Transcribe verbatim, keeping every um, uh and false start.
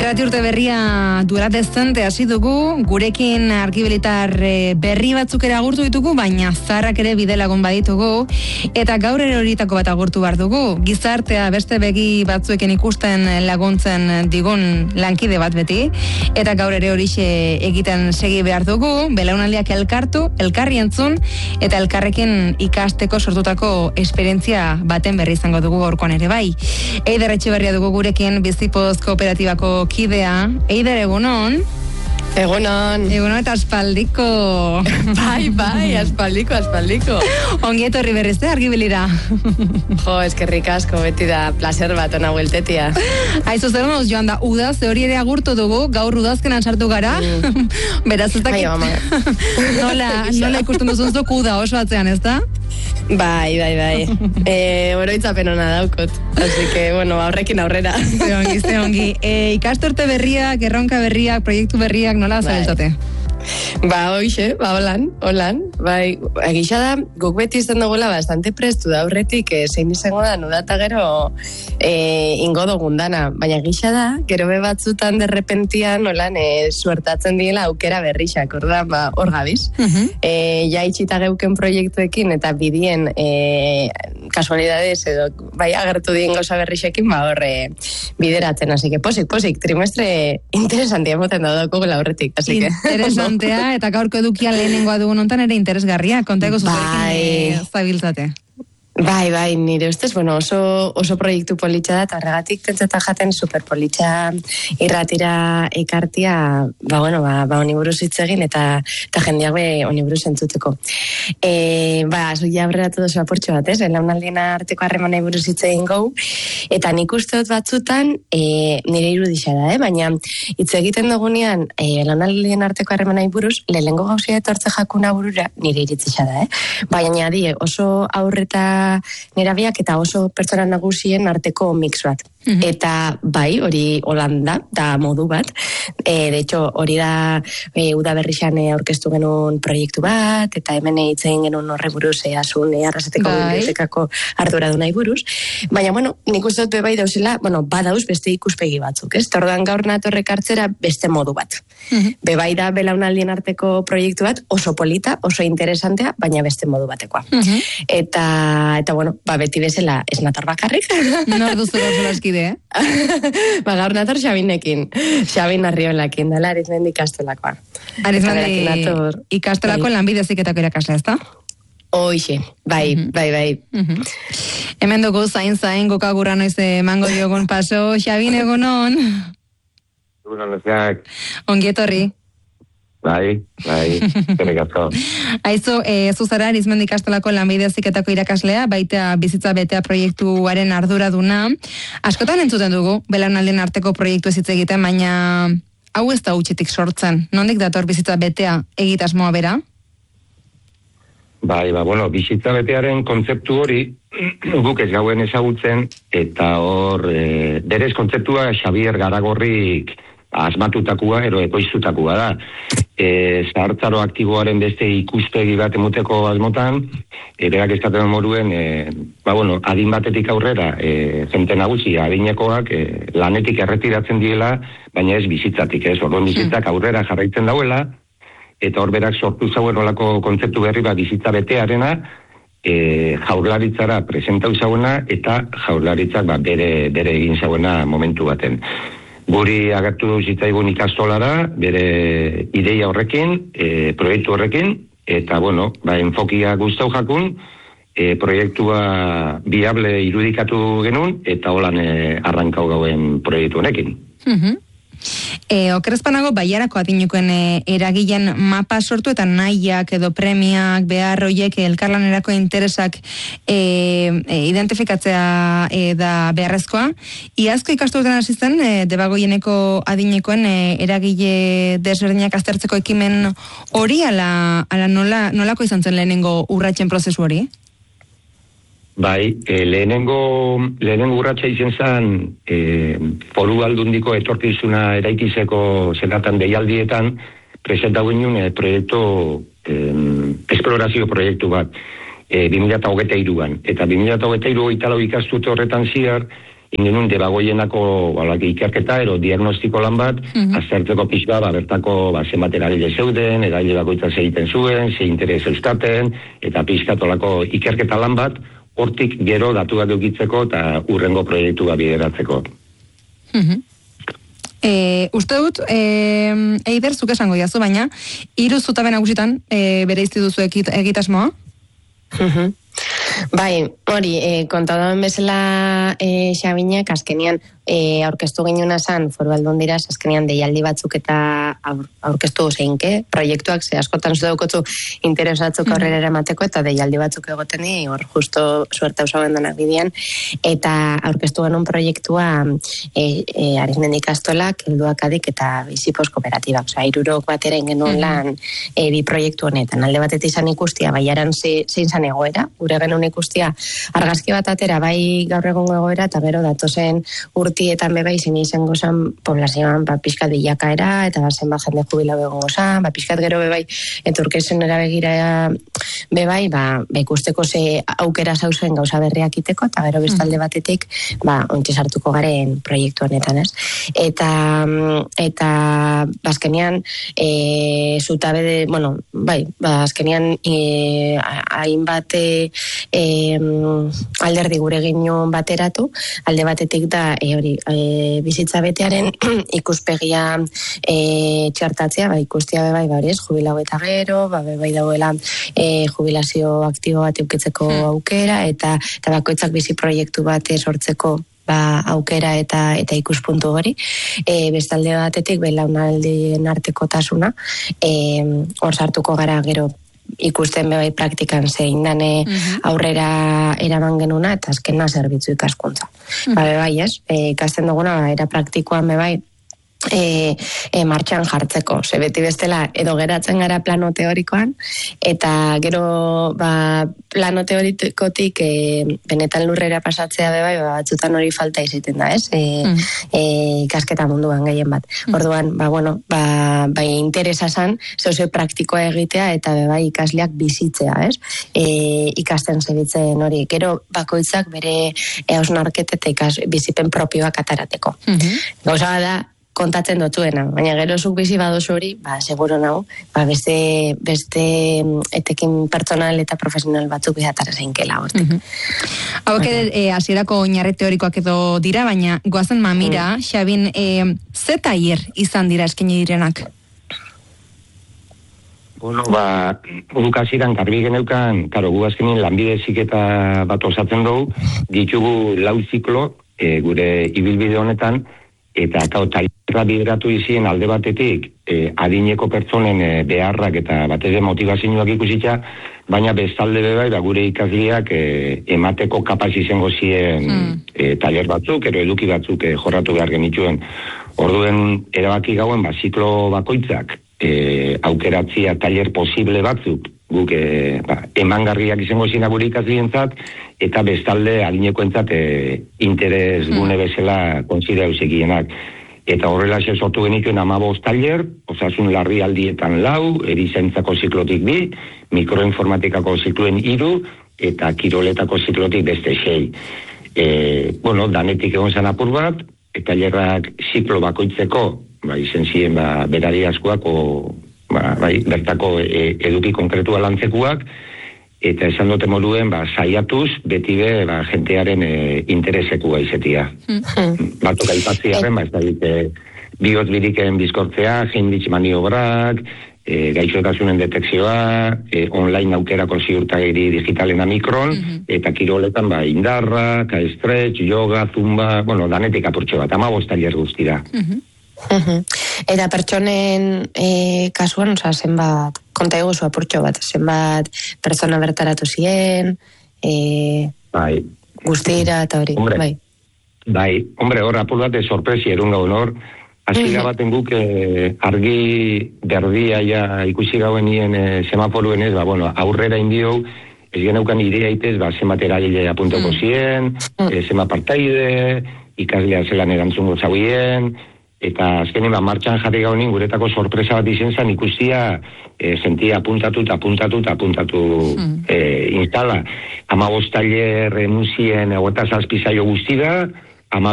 Bederatzi urte berria duela dezente hasi dugu, gurekin argibilitar berri batzuk ere agurtu ditugu, baina zarrak ere bide lagun baditugu, eta gaur ere horietako bat agurtu behar dugu. Gizartea beste begi batzuekin ikusten laguntzen digun lankide bat beti, eta gaur ere horixe egiten segi behar dugu, belaunaldiak elkartu, elkarri entzun, eta elkarrekin ikasteko sortutako esperientzia baten berri izango dugu gaurkoan ere bai. Eider Etxeberria dugu gurekin, Bizipoz kooperatibako kidea. Eider, egunon? Egunon. Egunon eta aspaldiko. Bai, bai, aspaldiko, aspaldiko. Ongi etorri berriz, argibilira. Jo, eskerrik asko, beti da placer bat ona bueltetia. Aizu, zer moz joan da, udaz, hori ere agurtu dugu, gaur udazkenan sartu gara. Mm. Beraz, ez dakit. nola, nola ikusten duzun zuk uda oso atzean, ez da? Bai, bai, bai. E, oroitzapen ona daukot. Así que, bueno, aurrekin aurrera. Ze ongi, ze ongi. E, ikastorte berriak, erronka berriak, proiektu berriak, nola zabiltzate? Ba, hoxe, ba, holan, holan. Bai, egisa da, guk beti izan duguela bastante prestu da aurretik, e, zein izango da, nudata gero e, ingo dugun dana. Baina egisa da, gero be batzutan derrepentian, holan, e, suertatzen diela aukera berrixak, ordan, ba, hor gabiz. Uh-huh. E, ja itxita geuken proiektuekin eta bidien e, kasualidades edo, bai, agertu dien gauza berrixekin, ba, hor e, bideratzen, así que posik, posik, trimestre interesantia moten da daukugela aurretik, así que... Interesantea, eta gaurko edukia lehenengoa dugun ontan ere interesgarria, kontaiko zuzerekin zabiltzate. Bai, bai, nire ustez, bueno, oso, oso proiektu politxa da, eta horregatik pentsata jaten super politxa irratira ekartia, ba, bueno, ba, ba oniburuz hitz egin, eta, eta jendeak be oniburuz entzuteko. E, ba, zuia aurreratu dozu aportxo bat, ez? Launaldien arteko harremanei buruz hitz egin gau, eta nik uste dut batzutan, e, nire irudisa da, eh? Baina hitz egiten dugunean, e, launaldien arteko harremanei buruz, lehengo gauzia etortze jakuna burura, nire iritzisa da, eh? Baina die, oso aurreta nerabiak eta oso pertsona nagusien arteko mix bat. Mm-hmm. Eta bai, hori Holanda, da modu bat. E, de hecho, hori da e, uda berrixan e, aurkeztu genuen proiektu bat, eta hemen eitzen genuen horre buruz, e, asun, e, arraseteko bibliotekako ardura du nahi buruz. Baina, bueno, nik uste dut bai dauzela, bueno, badauz beste ikuspegi batzuk, ez? Tordan gaur natorrek hartzera beste modu bat. Mm-hmm. Bebai da belaunaldien arteko proiektu bat, oso polita, oso interesantea, baina beste modu batekoa. Mm-hmm. Eta, eta bueno, ba, beti bezala ez nator bakarrik. Nor duzu gaur zolaskide, eh? Ba, gaur nator Xabinekin. Xabin Arriolakin, dela Arizmendi ikastolakoa. Arizmendi ikastolako lanbide heziketako irakasle, ez da? Hoxe, bai, uh-huh. bai, bai. Uh-huh. Hemen dugu zain-zain gokagurra noiz emango diogun paso. Xabin, egunon? Egunon, ezak. Ongi etorri. Bai, bai, zerrik asko. Aizu, e, zuzara Arizmendi ikastolako lanbide heziketako irakaslea, baita bizitza betea proiektuaren arduraduna. Askotan entzuten dugu, belaunaldien arteko proiektu ez hitz egiten, baina hau ez da utzitik sortzen. Nondik dator bizitza betea egitasmoa bera? Bai, ba, bueno, bizitza betearen kontzeptu hori guk ez gauen ezagutzen, eta hor, e, berez kontzeptua Xabier Garagorrik asmatutakoa, ero ekoiztutakoa da. E, zahartzaro aktiboaren beste ikuspegi bat emuteko asmotan, e, berak eskaten moruen, e, ba, bueno, adin batetik aurrera, e, jente nagusi, adinekoak, e, lanetik erretiratzen diela, baina ez bizitzatik, ez, orduan bizitzak aurrera jarraitzen dauela, eta hor berak sortu zauen olako kontzeptu berri bat bizitza betearena, e, jaurlaritzara presentau zauena, eta jaurlaritzak ba, bere, bere egin zauena momentu baten. Guri agertu zitzaigun ikastolara, bere ideia horrekin, e, proiektu horrekin, eta, bueno, ba, enfokia guztau jakun, e, proiektua viable irudikatu genuen, eta holan e, arrankau gauen proiektu honekin. Uh-huh. E, okerezpanago baiarako adinekoen e, eragilen mapa sortu eta nahiak edo premiak, behar hoiek elkarlanerako interesak e, e, identifikatzea e, da beharrezkoa. Iazko ikasturtean hasi zen e, debagoieneko adinekoen e, eragile desberdinak aztertzeko ekimen hori, ala, ala nola, nolako izan zen lehenengo urratsen prozesu hori? Bai, e, lehenengo, lehenengo urratxa izen zen e, foru aldundiko etorkizuna eraikizeko zelatan deialdietan presenta ginen e, proiektu, e, esplorazio proiektu bat, e, bi mila hogeita hiruan. Eta bi mila hogeita hiru ikastu horretan ziar, ingenun debagoienako balak, ikerketa, ero diagnostiko lan bat, mm-hmm. aztertzeko pixka, ba, bertako ba, zenbat eragile zeuden, eragile bakoitza egiten zuen, ze interes euskaten, eta pixka tolako ikerketa lan bat, hortik gero datu bat eukitzeko eta urrengo proiektu bat bideratzeko. Mm-hmm. E, uste dut, e, eider, zuk esango jazu, baina, hiru zutabe nagusitan e, bereizti duzu egitasmoa? Uh-huh. Bai, hori, e, kontaudan bezala e, Xabinak, azkenian e, aurkeztu ginuna zan, foru aldundiraz, azkenian deialdi batzuk eta aur, aurkeztu zeinke, proiektuak, ze askotan zu daukotzu interesatzuk aurrera eramateko, eta deialdi batzuk egoten di, hor justo suerte hausa bendanak bidean, eta aurkeztu genuen proiektua e, e, Arizmendik Astolak, Helduak Adik eta Bizipos Kooperatibak, oza, irurok batera ingenuen lan e, bi proiektu honetan, alde batetik izan ikustia, baiaran zein zan egoera, gure genuen ikustia, argazki bat atera, bai gaur egongo egoera, eta gero datozen urtietan bebai zen izango zan poblazioan, ba, pixkat bilakaera, eta bazen ba, jende jubilau egongo zan, ba, pixkat gero bebai, eturkezen erabegira bebai, ba, ba, ikusteko ze aukera zauzen gauza berriak iteko, eta gero bestalde batetik, ba, ontsi sartuko garen proiektu honetan, ez? Eta, eta, bazkenian, e, zutabe de, bueno, bai, ba, azkenian, e, hainbat e, e, alderdi gure ginen bateratu, alde batetik da e, hori, e, bizitza betearen ikuspegia e, txartatzea, ba, ikustia bebai, ba, hori ez, jubilau eta gero, ba, bebai dauela e, jubilazio aktibo bat eukitzeko aukera, eta, eta bakoitzak bizi proiektu bat sortzeko ba, aukera eta eta ikuspuntu hori. E, bestalde batetik, belaunaldien artekotasuna, e, hor sartuko gara gero ikusten bebai praktikan zein dane uh-huh. aurrera eraman genuna eta azkena zerbitzu ikaskuntza. Uh-huh. Ba, bebai, ez? E, ikasten duguna, ba, era praktikoan bebai, E, e, martxan jartzeko, ze beti bestela edo geratzen gara plano teorikoan eta gero ba, plano teorikotik e, benetan lurrera pasatzea bebai, ba, batzutan hori falta izaten da, ez? E, mm. e, ikasketa munduan gehien bat. Mm. Orduan, ba, bueno, ba, bai interesa zan, zeu praktikoa egitea eta bebai ikasleak bizitzea, ez? E, ikasten zebitzen hori. Gero bakoitzak bere hausnarketa eta ikas bizipen propioak atarateko. Mm-hmm. Gauza da, kontatzen dutzuena, baina gero zuk bizi badozu hori, ba, seguro nau, ba, beste, beste etekin pertsonal eta profesional batzuk bidatara zeinkela, hortik. Mm-hmm. Hau ere, e, hasierako oinarri teorikoak edo dira, baina goazen mamira, mm. Xabin, e, ze tailer izan dira eskaini direnak? Bueno, ba, guk hasieran garbi geneukan, karo, gu azkenin lanbide heziketa bat osatzen dugu, ditugu lau ziklo, e, gure ibilbide honetan, eta eta tailerra bideratu izien alde batetik e, adineko pertsonen e, beharrak eta batez motivazioak ikusitza, baina bestalde bebai da gure ikasleak e, emateko kapaz izango zien mm. e, tailer batzuk, ero eduki batzuk e, jorratu behar genituen. Orduen erabaki gauen, ba, ziklo bakoitzak e, aukeratzia tailer posible batzuk, guk e, ba, emangarriak izango zina gure ikaslientzat, eta bestalde adinekoentzat e, interes gune bezala konsidera eusegienak. Eta horrela xe sortu genituen hamabost tailer, osasun larri aldietan lau, erizaintzako ziklotik bi, mikroinformatikako zikluen hiru, eta kiroletako ziklotik beste sei. E, bueno, danetik egon zan apur bat, eta tailerrak ziklo bakoitzeko, ba, izen ziren, ba, berari askoak, o, ba, bai, bertako e, eduki konkretua lantzekuak, eta esan dute moduen, ba, saiatuz, beti be, ba, jentearen e, interesekua izetia. Mm. Batuk aipatziaren, ba, ez da dit, e, bihotz biriken bizkortzea, jenditz maniobrak, e, gaixotasunen detekzioa, e, online aukerako ziurtagiri digitalena mikron, mm-hmm. eta kiroletan, ba, indarra, ka-stretch, yoga, zumba, bueno, danetik apurtxo bat, ama bostailer guztira. Mm-hmm. Uh-huh. Eta pertsonen e, kasuan, oza, zenbat, konta eguzu apurtxo bat, zenbat pertsona bertaratu ziren, e, bai. guztira eta hori, hombre, bai. Bai, hombre, hor apur bat sorpresi erun gauen hor, hasi gabaten guk e, argi berdia ja ikusi gauen nien e, semaforuen ez, ba, bueno, aurrera indio, ez geneukan idea itez, ba, zenbat eragile apuntoko zien, mm. e, zenbat partaide, ikaslea zelan erantzungo zauien, eta azkenin ba, martxan jarri gaunin guretako sorpresa bat izen zan ikustia e, sentia apuntatu eta apuntatu eta apuntatu mm. e, instala. Hamabost tailer musien egota zazpizaio guztira,